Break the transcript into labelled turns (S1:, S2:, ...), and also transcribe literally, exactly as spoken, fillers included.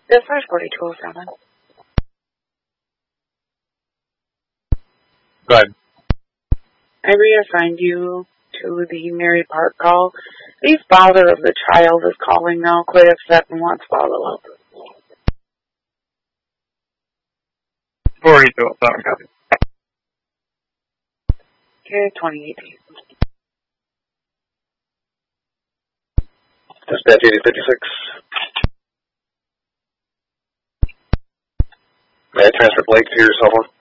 S1: This is forty-two oh seven.
S2: Go ahead.
S1: I reassigned you to the Mary Park call. The father of the child is calling now, quite upset and wants follow-up.
S2: forty-two oh seven, copy.
S1: Okay, twenty eighteen.
S3: Dispatch eighty fifty-six. May I transfer Blake to your cell phone?